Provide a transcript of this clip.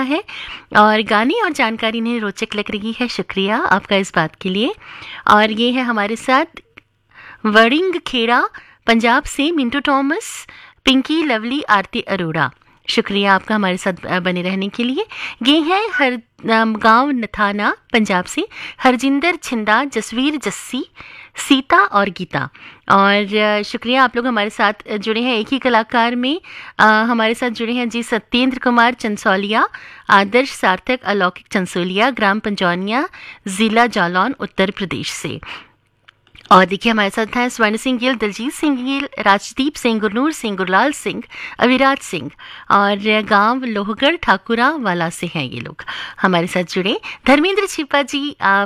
है और गाने और जानकारी ने रोचक लग रही है। शुक्रिया आपका इस बात के लिए। और ये है हमारे साथ वड़िंग खेड़ा पंजाब से मिंटू थॉमस, पिंकी, लवली, आरती अरोड़ा। शुक्रिया आपका हमारे साथ बने रहने के लिए। ये है हर गांव नथाना पंजाब से हरजिंदर छिंदा, जसवीर, जस्सी, सीता और गीता। और शुक्रिया आप लोग हमारे साथ जुड़े हैं। एक ही कलाकार में हमारे साथ जुड़े हैं जी सत्येंद्र कुमार चंसौलिया, आदर्श सार्थक, अलौकिक चंसोलिया, ग्राम पंजौनिया, जिला जालौन, उत्तर प्रदेश से। और देखिए हमारे साथ हैं स्वर्ण सिंह गिल, दिलजीत सिंह गिल, राजदीप सिंह, गुरनूर सिंह, गुरलाल सिंह, अविराज सिंह और गांव लोहगढ़ ठाकुरा वाला से हैं ये लोग हमारे साथ जुड़े। धर्मेंद्र छिपा जी आप